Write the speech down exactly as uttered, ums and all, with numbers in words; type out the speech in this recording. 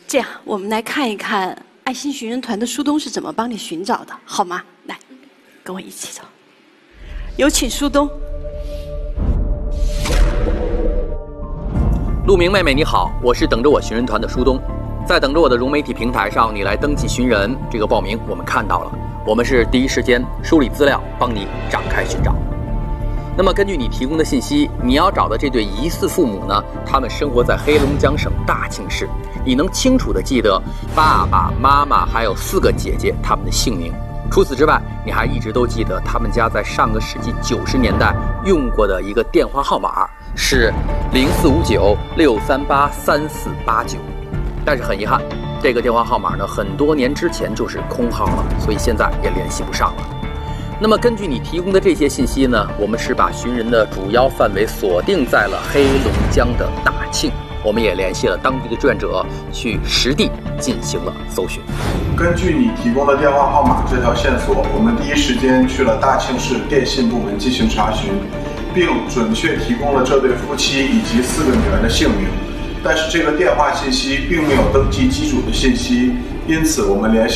这样，我们来看一看爱心寻人团的苏东是怎么帮你寻找的，好吗？来，跟我一起走。有请苏东。 陆明妹妹你好，我是等着我寻人团的苏东，在等着我的融媒体平台上，你来登记寻人这个报名我们看到了，我们是第一时间梳理资料，帮你展开寻找。那么根据你提供的信息，你要找的这对疑似父母呢，他们生活在黑龙江省大庆市，你能清楚地记得爸爸妈妈还有四个姐姐他们的姓名。除此之外，你还一直都记得他们家在上个世纪九十年代用过的一个电话号码是零四五九六三八三四八九，但是很遗憾，这个电话号码呢，很多年之前就是空号了，所以现在也联系不上了。那么根据你提供的这些信息呢，我们是把寻人的主要范围锁定在了黑龙江的大庆，我们也联系了当地的志愿者去实地进行了搜寻。 根据你提供的电话号码这条线索，我们第一时间去了大庆市电信部门进行查询，并准确提供了这对夫妻以及四个女儿的姓名。但是这个电话信息并没有登记机主的信息，因此我们联系